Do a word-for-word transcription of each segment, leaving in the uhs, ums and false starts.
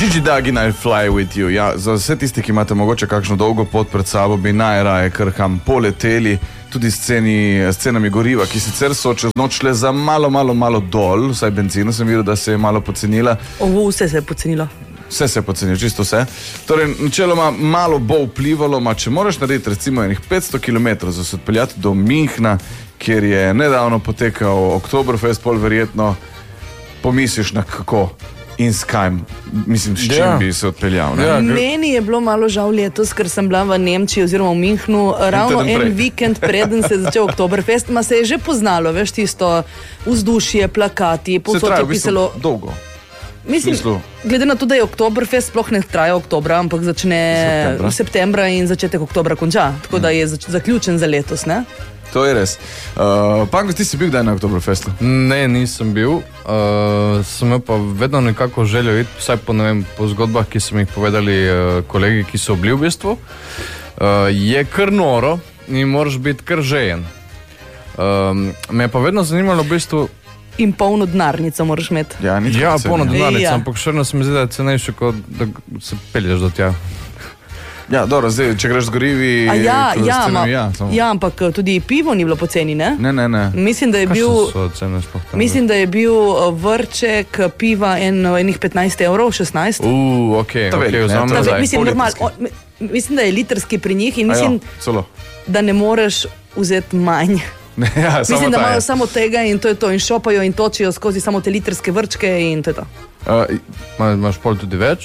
Gigi Dagi naj fly with you. Ja, za vse tisti, ki imate mogoče kakšno dolgo pot pred sabo, bi najraje kar kam poleteli, tudi s ceni, s cenami goriva, ki sicer so čez noč šle za malo, malo, malo dol, vsaj benzina sem videl, da se je malo pocenila. Ovo, vse se je pocenilo. Vse se je pocenilo, čisto vse. Torej, načeloma malo bo vplivalo, ma če moraš narediti recimo enih petsto kilometrov za se odpeljati do Münchna, kjer je nedavno potekal Oktoberfest, pol verjetno pomisliš na kako in s kaj, mislim, s čim ja. bi se odpeljal. Ne? Ja, meni je bilo malo žal letos, ker sem bila v Nemčiji oziroma v Münchnu ravno en vikend preden se je začel Oktoberfest, ma se je že poznalo, veš, tisto vzdušje, plakati, povsod je pisalo... dolgo. Mislim, glede na to, da je Oktoberfest sploh ne traja oktobra, ampak začne septembra, septembra in začetek oktobra konča, tako da je zaključen za letos, ne? To je res. Uh, Panko, ti si bil kdaj na Oktoberfestu? Ne, nisem bil. Uh, sem pa vedno nekako želel iti, vsaj po, ne vem, po zgodbah, ki so mi jih povedali uh, kolegi, ki so bili v bistvu. Uh, je kar noro in moraš biti kar žejen. Uh, me je pa vedno zanimalo v bistvu... In polno denarnico moraš imeti. Ja, ja polno denarnico, ja. Ampak še vedno se mi zdi, da je cenejše, kot da se pelješ do tja. Ja, dobro, zdaj, če greš z gorivi... A ja, ja, ma, ja, ja, ampak tudi pivo ni bilo poceni, ne? Ne, ne, ne. Mislim, da je Kaj bil... so cene sploh tam? Mislim, da je bil vrček piva en, enih petnajst evrov, šestnajst. Uuu, okej, okej, vzamem nazaj. Mislim, normal, o, mislim, da je litrski pri njih in mislim, jo, da ne moreš vzeti manj. Ja, mislim, da imajo samo tega in to je to in šopajo in točijo skozi samo te litrske vrčke in to je to. Uh, Imaš pol tudi več?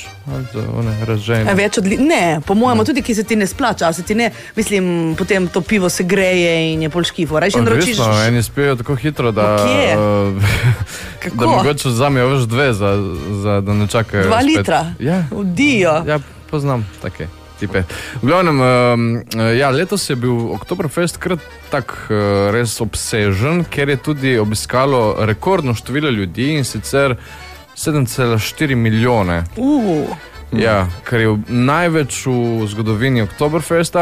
A, več od li... Ne, po mojemu tudi, ki se ti ne splača, se ti ne, mislim, potem to pivo se greje in je pol škifo. Rajši naročiš... Odvisno, eni spijo tako hitro, da... Uh, da mogoče vzamejo več dve, za, za, da ne čakajo Dva spet. litra? Ja. Vdijo. Ja, poznam take tipe. V glavnem, uh, ja, letos je bil Oktoberfest krat tak uh, res obsežen, ker je tudi obiskalo rekordno število ljudi in sicer sedem cela štiri milijone. Uh. Ja, kar je največ v zgodovini Oktoberfesta,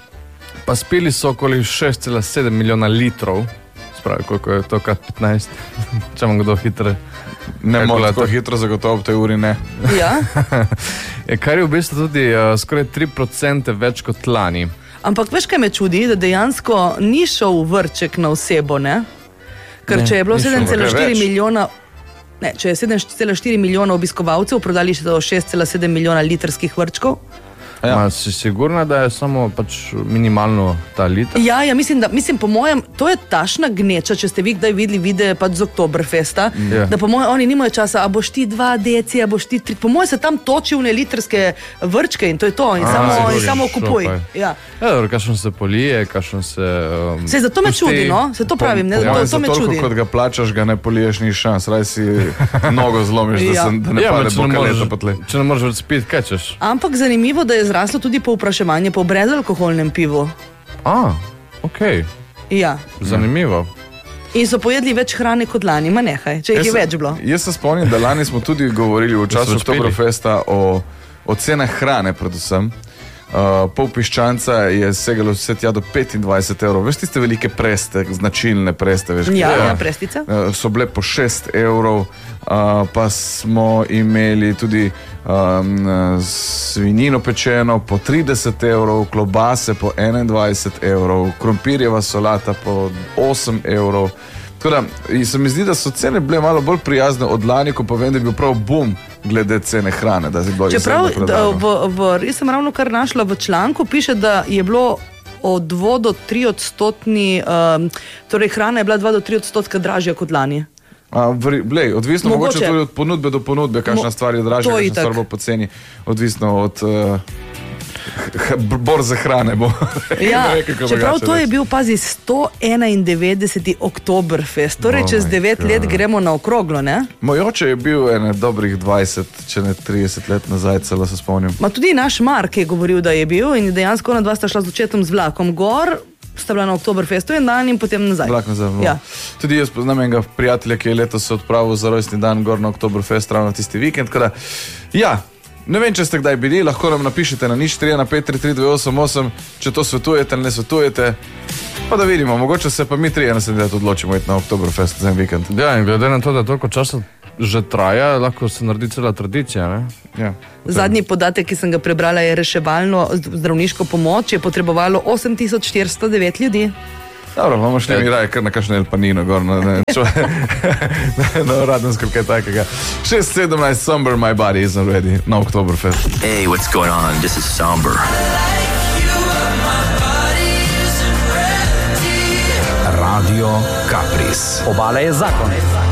pa spili so okoli šest cela sedem milijona litrov. Spravi, koliko je to krat petnajst, če vam kdo hitre. Ne mora tako hitro zagotovo v tej uri, ne. Ja. Kar je v bistvu tudi uh, skoraj tri procente več kot lani. Ampak veš, kaj me čudi, da dejansko ni šel vrček na osebo, ne? Ker ne, če je bilo sedem cela štiri milijona... Ne, če je sedem cela štiri milijona obiskovalcev, prodali še do šest cela sedem milijona litrskih vrčkov. Ja. Ma, si sigurna, da je samo pač minimalno ta liter? Ja, ja, mislim, da, mislim, po mojem, to je tašna gneča, če ste vi kdaj videli videe pač z Oktoberfesta, ja. Da po mojem, oni nimajo časa, a boš ti dva deci, a boš ti tri, po mojem se tam toči v ne litrske vrčke in to je to, in a, samo, in samo kupuj. Ja, ja dobro, kakšen se polije, kakšen se... Um, se zato me pusti, čudi, no? Se to pravim, ne, po, to, to me toliko, čudi. Kot ga plačaš, ga ne poliješ, ni šans, raj si nogo zlomiš, ja. da, se, da ne ja, pade bokaleta po tle. Če ne možeš več spiti, kaj češ? Ampak zanimivo, da je zraslo tudi povpraševanje po brezalkoholnem pivu. A, okej. Okay. Ja. Zanimivo. In so pojedli več hrane kot lani, ma nehaj, če jih je več bilo. Jaz se spomnim, da lani smo tudi govorili v času Oktoberfesta o, o cenah hrane predvsem. Uh, pol piščanca je segalo vse tja do petindvajset evrov. Veš tiste velike preste, značilne preste, veš? Ja, ja, ja, prestice. Uh, so bile po šest evrov, uh, pa smo imeli tudi um, svinjino pečeno po trideset evrov, klobase po enaindvajset evrov, krompirjeva solata po osem evrov. Tako da, se mi zdi, da so cene bile malo bolj prijazne od lani, ko pa vem, da je bil prav boom glede cene hrane. Da je bilo Čeprav, da, v, v, jaz sem ravno kar našla v članku, piše, da je bilo od dva do tri odstotni, um, torej hrana je bila dva do tri odstotka dražja kot lani. A, blej, odvisno mogoče, mogoče tudi od ponudbe do ponudbe, kakšna Mo, stvar je dražja, kakšna stvar bo poceni, odvisno od... Uh, borze hrane bo. Ja, čeprav to je bil, pazi, sto enaindevetdeseti Oktoberfest, torej oh čez devet God. let gremo na okroglo, ne? Moj oče je bil ene dobrih dvajset, če ne trideset let nazaj, celo se spomnim. Ma tudi naš Mark je govoril, da je bil in dejansko ona dva sta šla z očetom z vlakom gor, sta bila na Oktoberfestu en dan in potem nazaj. Vlak nazaj. Ja. Tudi jaz poznam enega prijatelja, ki je letos se odpravil za rojstni dan gor na Oktoberfest, ravno tisti vikend, kada, ja, ne vem, če ste kdaj bili, lahko nam napišete na nič tri ena pet tri tri dve osem osem, če to svetujete ali ne svetujete. Pa da vidimo, mogoče se pa mi tri ena sedem odločimo iti na Oktoberfest za en vikend. Ja, in glede na to, da toliko časa že traja, lahko se naredi cela tradicija. Ne? Ja. Zadnji podatek, ki sem ga prebrala, je reševalno zdravniško pomoč, je potrebovalo osem tisoč štiristo devet ljudi. Dobro, bomo šli mi raje kar na kakšno Elpanino gor, na, ne, čo, na Radensko, kaj takega. šest sedemnajst, Somber My Body isn't ready, na Oktoberfest. Hey, what's going on? This is Somber. Radio Kapris. Obala je zakon.